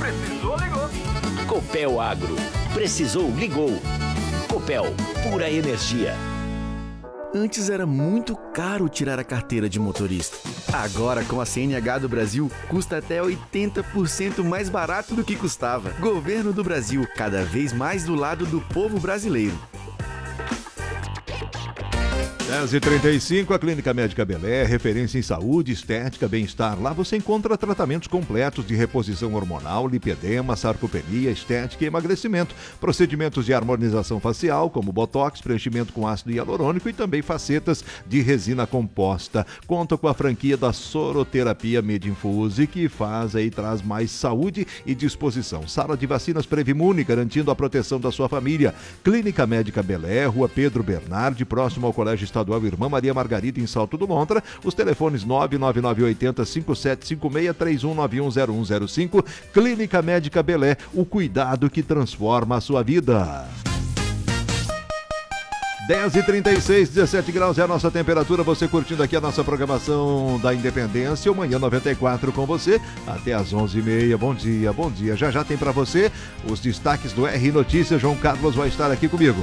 Precisou, ligou. Copel Agro. Precisou, ligou. Copel, pura energia. Antes era muito caro tirar a carteira de motorista. Agora, com a CNH do Brasil, custa até 80% mais barato do que custava. Governo do Brasil, cada vez mais do lado do povo brasileiro. 10h35, a Clínica Médica Belé, referência em saúde, estética, bem-estar. Lá você encontra tratamentos completos de reposição hormonal, lipedema, sarcopenia, estética e emagrecimento. Procedimentos de harmonização facial, como botox, preenchimento com ácido hialurônico e também facetas de resina composta. Conta com a franquia da Soroterapia Medinfuse, que faz e traz mais saúde e disposição. Sala de vacinas Previmune, garantindo a proteção da sua família. Clínica Médica Belé, Rua Pedro Bernardi, próximo ao Colégio Estadual Irmã Maria Margarida, em Salto do Lontra. Os telefones 99980-5756, 31910105. Clínica Médica Belé, o cuidado que transforma a sua vida. 10h36, 17 graus é a nossa temperatura. Você curtindo aqui a nossa programação da Independência, o Manhã 94 com você até às 11h30. Bom dia, bom dia. Já já tem para você os destaques do R Notícias. João Carlos vai estar aqui comigo.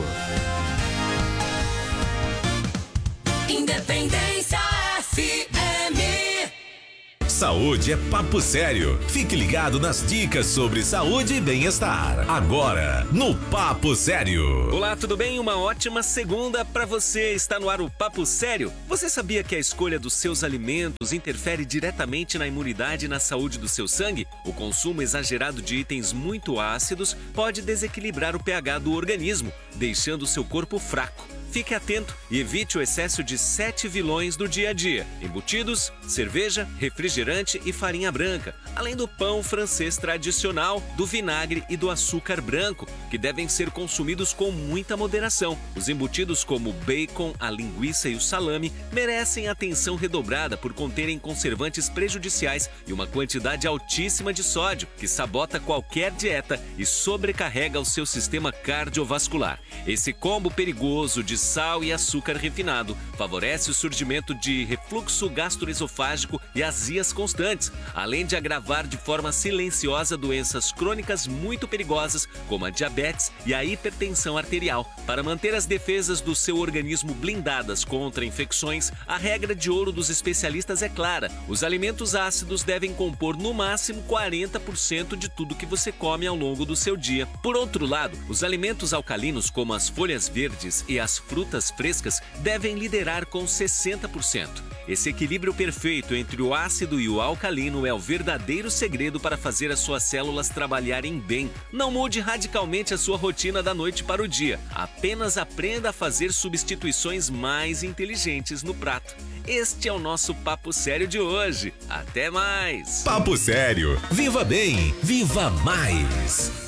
Independência FM. Saúde é papo sério. Fique ligado nas dicas sobre saúde e bem-estar. Agora, no Papo Sério. Olá, tudo bem? Uma ótima segunda para você. Está no ar o Papo Sério. Você sabia que a escolha dos seus alimentos interfere diretamente na imunidade e na saúde do seu sangue? O consumo exagerado de itens muito ácidos pode desequilibrar o pH do organismo, deixando o seu corpo fraco. Fique atento e evite o excesso de 7 vilões do dia a dia: embutidos, cerveja, refrigerante e farinha branca, além do pão francês tradicional, do vinagre e do açúcar branco, que devem ser consumidos com muita moderação. Os embutidos como o bacon, a linguiça e o salame merecem atenção redobrada por conterem conservantes prejudiciais e uma quantidade altíssima de sódio, que sabota qualquer dieta e sobrecarrega o seu sistema cardiovascular. Esse combo perigoso de sal e açúcar refinado favorece o surgimento de refluxo gastroesofágico e azias constantes, além de agravar de forma silenciosa doenças crônicas muito perigosas, como a diabetes e a hipertensão arterial. Para manter as defesas do seu organismo blindadas contra infecções, a regra de ouro dos especialistas é clara: os alimentos ácidos devem compor no máximo 40% de tudo que você come ao longo do seu dia. Por outro lado, os alimentos alcalinos, como as folhas verdes e as frutas frescas, devem liderar com 60%. Esse equilíbrio perfeito entre o ácido e o alcalino é o verdadeiro segredo para fazer as suas células trabalharem bem. Não mude radicalmente a sua rotina da noite para o dia. Apenas aprenda a fazer substituições mais inteligentes no prato. Este é o nosso Papo Sério de hoje. Até mais! Papo Sério. Viva bem, viva mais.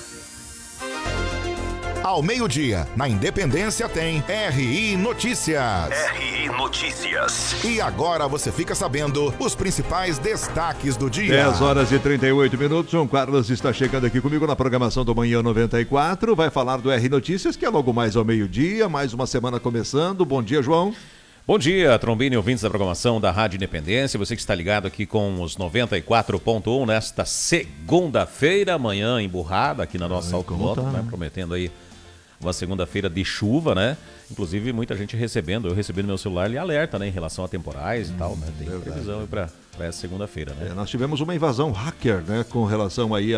Ao meio-dia, na Independência tem RI Notícias. RI Notícias. E agora você fica sabendo os principais destaques do dia. 10h38. João Carlos está chegando aqui comigo na programação do Manhã 94. Vai falar do RI Notícias, que é logo mais ao meio-dia. Mais uma semana começando. Bom dia, João. Bom dia, Trombini, ouvintes da programação da Rádio Independência. Você que está ligado aqui com os 94.1 nesta segunda-feira, manhã emburrada aqui na nossa Automóvel, né? Prometendo aí uma segunda-feira de chuva, né? Inclusive muita gente recebendo, eu recebi no meu celular ali alerta, né? Em relação a temporais e tal, né? Tem previsão aí para essa segunda-feira, né? Nós tivemos uma invasão hacker, né? Com relação aí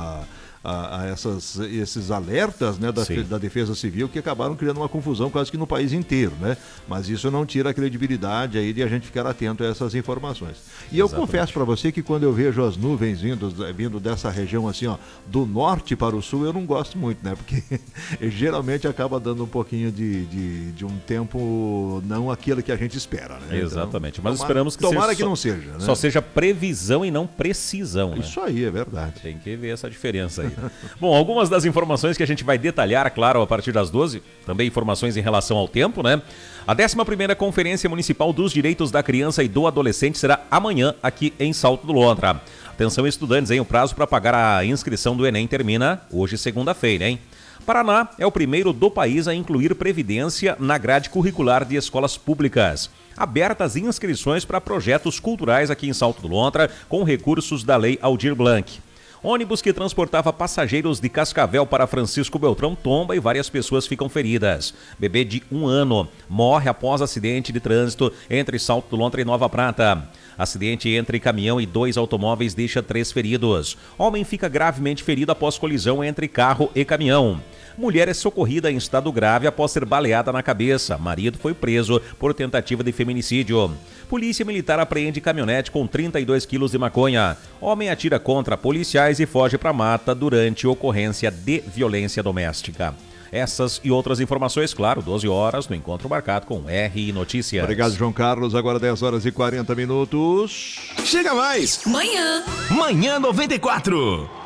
esses alertas, né, da Defesa Civil, que acabaram criando uma confusão quase que no país inteiro, né? Mas isso não tira a credibilidade aí de a gente ficar atento a essas informações. E eu confesso para você que quando eu vejo as nuvens vindo dessa região assim, ó, do norte para o sul, eu não gosto muito, né? Porque geralmente acaba dando um pouquinho de um tempo não aquilo que a gente espera, né? Exatamente. Então, mas esperamos que tomara que não seja, né? Só seja previsão e não precisão, né? Isso aí, é verdade. Tem que ver essa diferença aí. Bom, algumas das informações que a gente vai detalhar, claro, a partir das 12, também informações em relação ao tempo, né? A 11ª Conferência Municipal dos Direitos da Criança e do Adolescente será amanhã aqui em Salto do Lontra. Atenção, estudantes, hein? O prazo para pagar a inscrição do Enem termina hoje, segunda-feira, hein? Paraná é o primeiro do país a incluir previdência na grade curricular de escolas públicas. Abertas inscrições para projetos culturais aqui em Salto do Lontra, com recursos da Lei Aldir Blanc. Ônibus que transportava passageiros de Cascavel para Francisco Beltrão tomba e várias pessoas ficam feridas. Bebê de 1 ano morre após acidente de trânsito entre Salto do Lontra e Nova Prata. Acidente entre caminhão e 2 automóveis deixa 3 feridos. Homem fica gravemente ferido após colisão entre carro e caminhão. Mulher é socorrida em estado grave após ser baleada na cabeça. Marido foi preso por tentativa de feminicídio. Polícia Militar apreende caminhonete com 32 quilos de maconha. Homem atira contra policiais e foge para mata durante ocorrência de violência doméstica. Essas e outras informações, claro, 12 horas no encontro marcado com RI Notícias. Obrigado, João Carlos. Agora 10 horas e 40 minutos. Chega mais! Manhã. Manhã 94.